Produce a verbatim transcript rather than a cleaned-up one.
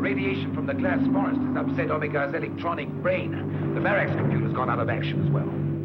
Radiation from the glass forest has upset Omega's electronic brain. The Marax computer's gone out of action as well.